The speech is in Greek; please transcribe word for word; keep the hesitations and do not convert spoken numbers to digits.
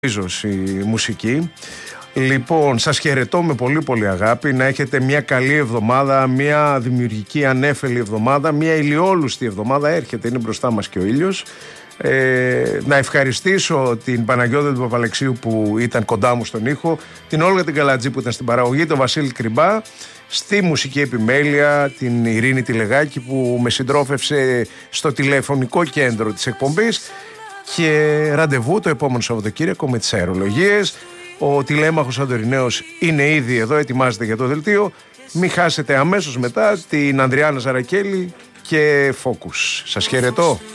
η μουσική. Λοιπόν, σας χαιρετώ με πολύ πολύ αγάπη. Να έχετε μια καλή εβδομάδα, μια δημιουργική ανέφελη εβδομάδα, μια ηλιόλουστη εβδομάδα. Έρχεται, είναι μπροστά μας και ο ήλιος. Ε, να ευχαριστήσω την Παναγιώτα του Παπαλεξίου που ήταν κοντά μου στον ήχο, την Όλγα την Καλατζή που ήταν στην παραγωγή, τον Βασίλη Κρυμπά στη μουσική επιμέλεια, την Ειρήνη Τηλεγάκη που με συντρόφευσε στο τηλεφωνικό κέντρο της εκπομπής. Και ραντεβού το επόμενο Σαββατοκύριακο με τις αερολογίες. Ο τηλέμαχος Αντοριναίος είναι ήδη εδώ, ετοιμάζεται για το δελτίο. Μην χάσετε αμέσως μετά την Ανδριάννα Ζαρακέλη και Focus. Σας χαιρετώ.